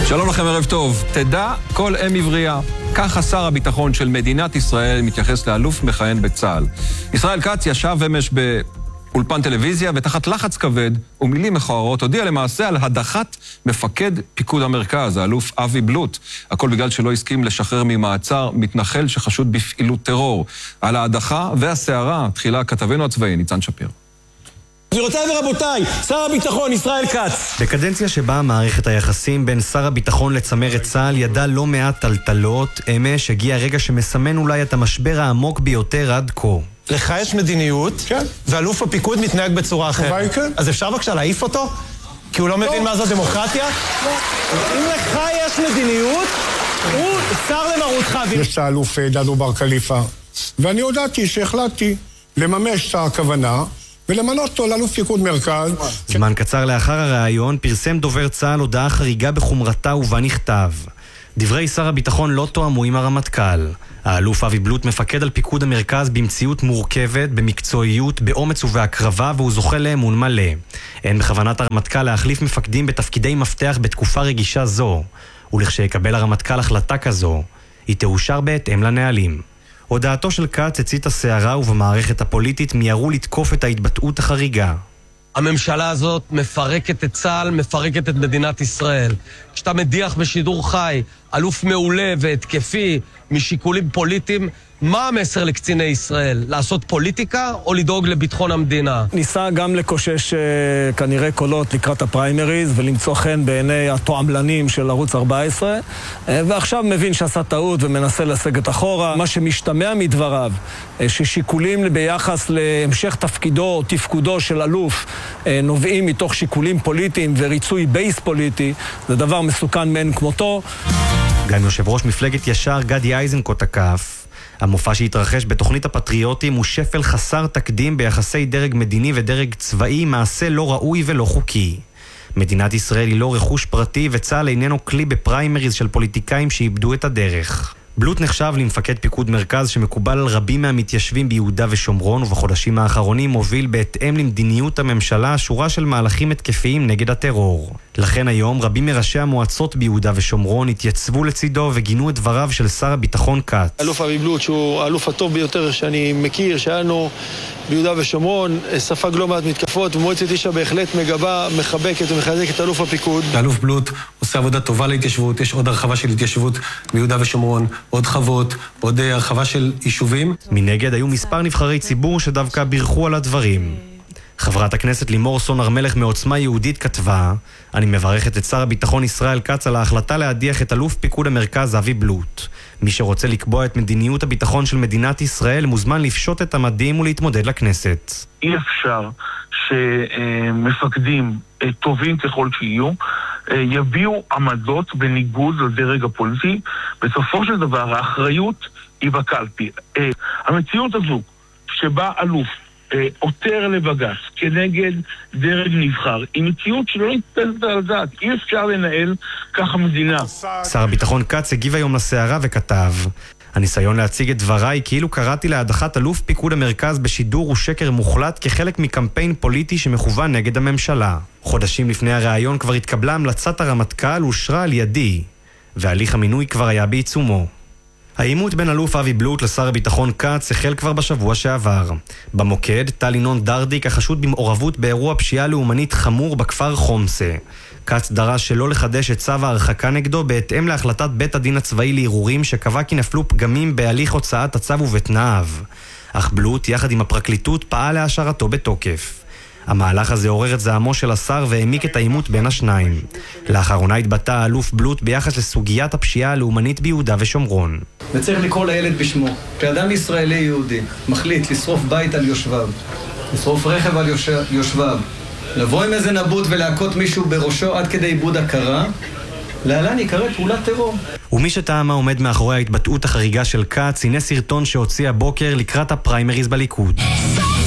שלום לכם, ערב טוב. תדע כל אם עברייה. ככה שר הביטחון של מדינת ישראל מתייחס לאלוף מכהן בצה"ל. ישראל כץ ישב אמש באולפן טלוויזיה ותחת לחץ כבד ומילים מכוערות הודיע למעשה על הדחת מפקד פיקוד המרכז, האלוף אבי בלוט. הכל בגלל שלא הסכים לשחרר ממעצר מתנחל שחשוד בפעילות טרור. על ההדחה והסערה תחילה כתבנו הצבאי ניצן שפיר. גבירותיי ורבותיי, שר הביטחון ישראל כץ. בקדנציה שבה מערכת היחסים בין שר הביטחון לצמרת צה"ל ידע לא מעט טלטלות, אמש הגיע רגע שמסמן אולי את המשבר העמוק ביותר עד כה. לך יש מדיניות, כן. ואלוף הפיקוד מתנהג בצורה אחרת. כן. אז אפשר בבקשה להעיף אותו? כי הוא לא מבין מה זו דמוקרטיה? אם לך יש מדיניות, הוא שר למרותך. יש את האלוף דדו בר קליפה, ואני הודעתי שהחלטתי לממש את הכוונה ולמנות אותו לאלוף פיקוד מרכז. זמן קצר לאחר הראיון פרסם דובר צה"ל הודעה חריגה בחומרתה ובה נכתב: דברי שר הביטחון לא תואמו עם הרמטכ"ל. האלוף אבי בלוט מפקד על פיקוד המרכז במציאות מורכבת, במקצועיות, באומץ ובהקרבה, והוא זוכה לאמון מלא. אין בכוונת הרמטכ"ל להחליף מפקדים בתפקידי מפתח בתקופה רגישה זו, ולכשיקבל הרמטכ"ל החלטה כזו, היא תאושר בהתאם לנהלים. הודעתו של כץ הציתה סערה ובמערכת הפוליטית מיהרו לתקוף את ההתבטאות החריגה. הממשלה הזאת מפרקת את צה"ל, מפרקת את מדינת ישראל. כשאתה מדיח בשידור חי אלוף מעולה והתקפי משיקולים פוליטיים, מה המסר לקציני ישראל? לעשות פוליטיקה או לדאוג לביטחון המדינה? ניסה גם לקושש כנראה קולות לקראת הפריימריז ולמצוא חן בעיני התועמלנים של ערוץ 14, ועכשיו מבין שעשה טעות ומנסה לסגת אחורה. מה שמשתמע מדבריו, ששיקולים ביחס להמשך תפקידו או תפקודו של אלוף נובעים מתוך שיקולים פוליטיים וריצוי בייס פוליטי, זה דבר מסוכן מאין כמותו. גם יושב ראש מפלגת ישר גדי איזנקוט תקף. המופע שהתרחש בתוכנית הפטריוטים הוא שפל חסר תקדים ביחסי דרג מדיני ודרג צבאי, מעשה לא ראוי ולא חוקי. מדינת ישראל היא לא רכוש פרטי וצה"ל איננו כלי בפריימריז של פוליטיקאים שאיבדו את הדרך. בלוט נחשב למפקד פיקוד מרכז שמקובל על רבים מהמתיישבים ביהודה ושומרון, ובחודשים האחרונים מוביל בהתאם למדיניות הממשלה שורה של מהלכים התקפיים נגד הטרור. לכן היום רבים מראשי המועצות ביהודה ושומרון התייצבו לצידו וגינו את דבריו של שר הביטחון כץ. אלוף אבי בלוט, שהוא האלוף הטוב ביותר שאני מכיר, שהיה לנו ביהודה ושומרון, ספג לא מעט מתקפות, ומועצת אישה בהחלט מגבה, מחבקת ומחזקת את אלוף הפיקוד. אלוף בלוט עושה עבודה טובה להתיישבות, יש עוד הרחבה של התיישבות ביהודה ושומרון, עוד חוות, עוד הרחבה של יישובים. מנגד היו מספר נבחרי ציבור שדווקא בירכו על הדברים. חברת הכנסת לימור סון הר מלך מעוצמה יהודית כתבה: אני מברכת את שר הביטחון ישראל כץ על ההחלטה להדיח את אלוף פיקוד המרכז אבי בלוט. מי שרוצה לקבוע את מדיניות הביטחון של מדינת ישראל מוזמן לפשוט את המדים ולהתמודד לכנסת. אי אפשר שמפקדים טובים ככל שיהיו יביאו עמדות בניגוד לדרג הפוליטי. בסופו של דבר האחריות היא בקלפי. המציאות הזו שבה אלוף עותר לבג"ץ כנגד דרג נבחר היא מציאות שלא נתפסת על הדעת. אי אפשר לנהל ככה מדינה. שר הביטחון כץ הגיב היום לסערה וכתב: הניסיון להציג את דבריי כאילו קראתי להדחת אלוף פיקוד המרכז בשידור הוא שקר מוחלט כחלק מקמפיין פוליטי שמכוון נגד הממשלה. חודשים לפני הראיון כבר התקבלה המלצת הרמטכ"ל ואושרה על ידי, והליך המינוי כבר היה בעיצומו. העימות בין אלוף אבי בלוט לשר הביטחון כץ החל כבר בשבוע שעבר. במוקד, טל ינון דרדיק החשוד במעורבות באירוע פשיעה לאומנית חמור בכפר חומסה. כץ דרש שלא לחדש את צו ההרחקה נגדו בהתאם להחלטת בית הדין הצבאי לערעורים שקבע כי נפלו פגמים בהליך הוצאת הצו ובתנאיו. אך בלוט יחד עם הפרקליטות פעל להשארתו בתוקף. המהלך הזה עורר את זעמו של השר והעמיק את העימות בין השניים. לאחרונה התבטא האלוף בלוט ביחס לסוגיית הפשיעה הלאומנית ביהודה ושומרון. וצריך לקרוא לילד בשמו. כשאדם ישראלי יהודי מחליט לשרוף בית על יושביו, לשרוף רכב על יושביו, לבוא עם איזה נבוט ולהכות מישהו בראשו עד כדי איבוד הכרה, להלן יקרא פעולת טרור. ומי שטעמה עומד מאחורי ההתבטאות החריגה של כץ, הנה סרטון שהוציא הבוקר לקראת הפריימריז בליכוד.